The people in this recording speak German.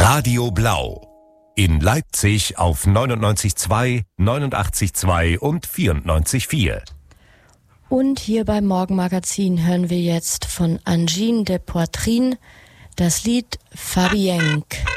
Radio Blau. In Leipzig auf 99,2, 89,2 und 94,4. Und hier beim Morgenmagazin hören wir jetzt von Angine de Poitrine das Lied Fabienque.